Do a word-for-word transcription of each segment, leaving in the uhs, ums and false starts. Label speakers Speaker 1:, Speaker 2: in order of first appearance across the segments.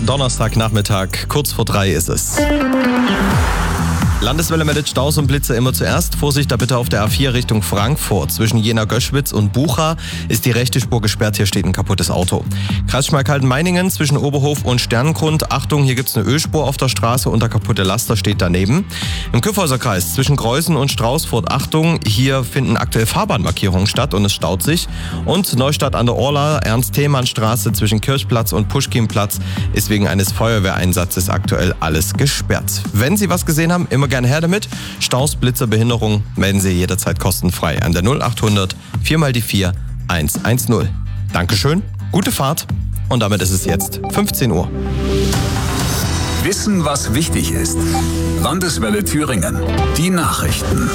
Speaker 1: Donnerstagnachmittag, kurz vor drei ist es. Landeswelle meldet Staus und Blitze immer zuerst. Vorsicht da bitte auf der A vier Richtung Frankfurt. Zwischen Jena-Göschwitz und Bucha ist die rechte Spur gesperrt. Hier steht ein kaputtes Auto. Kreis Schmalkalden-Meiningen zwischen Oberhof und Sternengrund. Achtung, hier gibt's eine Ölspur auf der Straße und der kaputte Laster steht daneben. Im Kyffhäuser Kreis zwischen Greußen und Straußfurt. Achtung, hier finden aktuell Fahrbahnmarkierungen statt und es staut sich. Und Neustadt an der Orla, Ernst-Thälmann-Straße zwischen Kirchplatz und Puschkinplatz ist wegen eines Feuerwehreinsatzes aktuell alles gesperrt. Wenn Sie was gesehen haben, immer gerne her damit. Staus, Blitze, Behinderung melden Sie jederzeit kostenfrei an der null achthundert vier mal die vier eins eins null. Dankeschön, gute Fahrt und damit ist es jetzt fünfzehn Uhr.
Speaker 2: Wissen, was wichtig ist. Landeswelle Thüringen. Die Nachrichten.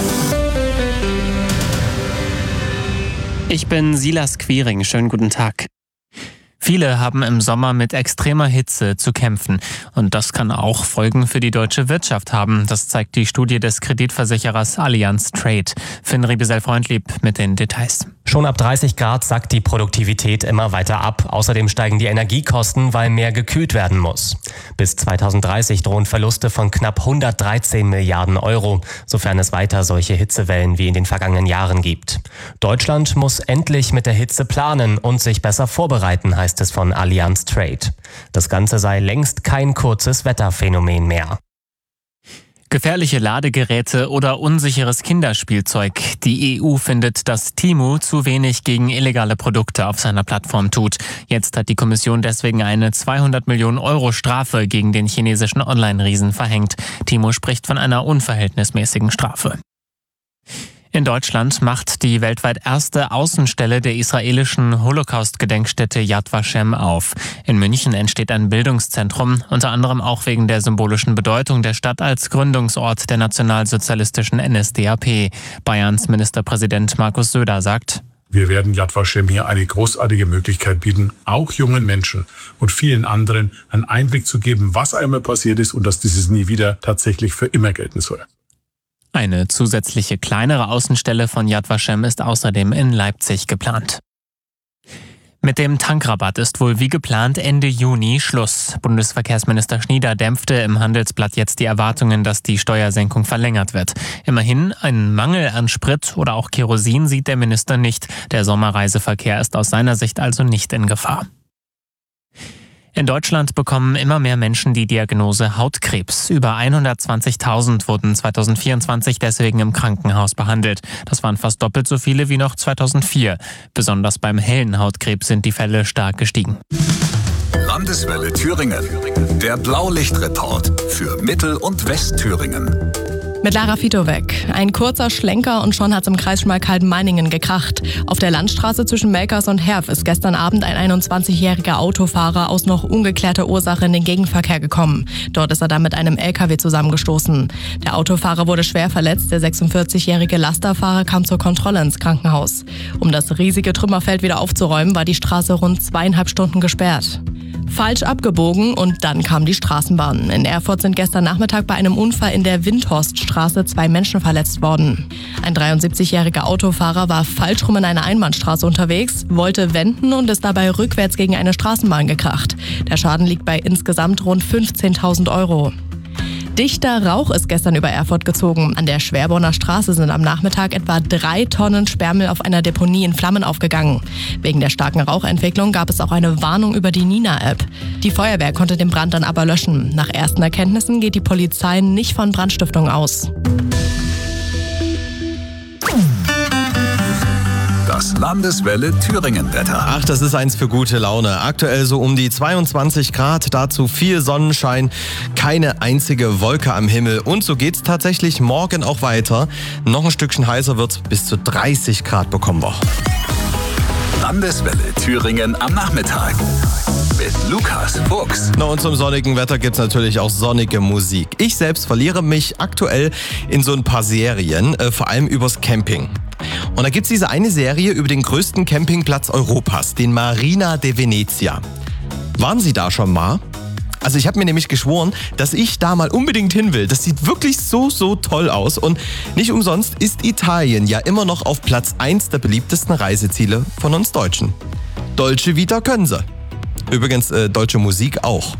Speaker 3: Ich bin Silas Quiring. Schönen guten Tag. Viele haben im Sommer mit extremer Hitze zu kämpfen. Und das kann auch Folgen für die deutsche Wirtschaft haben. Das zeigt die Studie des Kreditversicherers Allianz Trade. Finn Riebesell-Freundlieb mit den Details.
Speaker 4: Schon ab dreißig Grad sackt die Produktivität immer weiter ab. Außerdem steigen die Energiekosten, weil mehr gekühlt werden muss. Bis zweitausenddreißig drohen Verluste von knapp hundertdreizehn Milliarden Euro, sofern es weiter solche Hitzewellen wie in den vergangenen Jahren gibt. Deutschland muss endlich mit der Hitze planen und sich besser vorbereiten, heißt es von Allianz Trade. Das Ganze sei längst kein kurzes Wetterphänomen mehr.
Speaker 3: Gefährliche Ladegeräte oder unsicheres Kinderspielzeug. Die E U findet, dass Temu zu wenig gegen illegale Produkte auf seiner Plattform tut. Jetzt hat die Kommission deswegen eine zweihundert Millionen Euro Strafe gegen den chinesischen Online-Riesen verhängt. Temu spricht von einer unverhältnismäßigen Strafe. In Deutschland macht die weltweit erste Außenstelle der israelischen Holocaust-Gedenkstätte Yad Vashem auf. In München entsteht ein Bildungszentrum, unter anderem auch wegen der symbolischen Bedeutung der Stadt als Gründungsort der nationalsozialistischen N S D A P. Bayerns Ministerpräsident Markus Söder sagt:
Speaker 5: Wir werden Yad Vashem hier eine großartige Möglichkeit bieten, auch jungen Menschen und vielen anderen einen Einblick zu geben, was einmal passiert ist und dass dieses nie wieder tatsächlich für immer gelten soll.
Speaker 3: Eine zusätzliche kleinere Außenstelle von Yad Vashem ist außerdem in Leipzig geplant. Mit dem Tankrabatt ist wohl wie geplant Ende Juni Schluss. Bundesverkehrsminister Schnieder dämpfte im Handelsblatt jetzt die Erwartungen, dass die Steuersenkung verlängert wird. Immerhin, einen Mangel an Sprit oder auch Kerosin sieht der Minister nicht. Der Sommerreiseverkehr ist aus seiner Sicht also nicht in Gefahr. In Deutschland bekommen immer mehr Menschen die Diagnose Hautkrebs. Über hundertzwanzigtausend wurden zweitausendvierundzwanzig deswegen im Krankenhaus behandelt. Das waren fast doppelt so viele wie noch zweitausendvier. Besonders beim hellen Hautkrebs sind die Fälle stark gestiegen.
Speaker 2: Landeswelle Thüringen. Der Blaulichtreport für Mittel- und Westthüringen.
Speaker 6: Mit Lara Fitowek. Ein kurzer Schlenker und schon hat's im Kreis Schmalkalden-Meiningen gekracht. Auf der Landstraße zwischen Melkers und Herf ist gestern Abend ein einundzwanzigjähriger Autofahrer aus noch ungeklärter Ursache in den Gegenverkehr gekommen. Dort ist er dann mit einem L K W zusammengestoßen. Der Autofahrer wurde schwer verletzt, der sechsundvierzigjährige Lasterfahrer kam zur Kontrolle ins Krankenhaus. Um das riesige Trümmerfeld wieder aufzuräumen, war die Straße rund zweieinhalb Stunden gesperrt. Falsch abgebogen und dann kam die Straßenbahn. In Erfurt sind gestern Nachmittag bei einem Unfall in der Windhorststraße zwei Menschen verletzt worden. Ein dreiundsiebzigjähriger Autofahrer war falsch rum in einer Einbahnstraße unterwegs, wollte wenden und ist dabei rückwärts gegen eine Straßenbahn gekracht. Der Schaden liegt bei insgesamt rund fünfzehntausend Euro. Dichter Rauch ist gestern über Erfurt gezogen. An der Schwerborner Straße sind am Nachmittag etwa drei Tonnen Sperrmüll auf einer Deponie in Flammen aufgegangen. Wegen der starken Rauchentwicklung gab es auch eine Warnung über die Nina-App. Die Feuerwehr konnte den Brand dann aber löschen. Nach ersten Erkenntnissen geht die Polizei nicht von Brandstiftung aus.
Speaker 2: Das Landeswelle Thüringen-Wetter.
Speaker 1: Ach, das ist eins für gute Laune. Aktuell so um die zweiundzwanzig Grad, dazu viel Sonnenschein, keine einzige Wolke am Himmel. Und so geht's tatsächlich morgen auch weiter. Noch ein Stückchen heißer wird's, bis zu dreißig Grad bekommen wir.
Speaker 2: Landeswelle Thüringen am Nachmittag. Mit Lukas Fuchs.
Speaker 1: Na, und zum sonnigen Wetter gibt's natürlich auch sonnige Musik. Ich selbst verliere mich aktuell in so ein paar Serien, äh, vor allem übers Camping. Und da gibt's diese eine Serie über den größten Campingplatz Europas, den Marina de Venezia. Waren Sie da schon mal? Also ich habe mir nämlich geschworen, dass ich da mal unbedingt hin will. Das sieht wirklich so, so toll aus. Und nicht umsonst ist Italien ja immer noch auf Platz eins der beliebtesten Reiseziele von uns Deutschen. Dolce Vita können sie. Übrigens äh, deutsche Musik auch.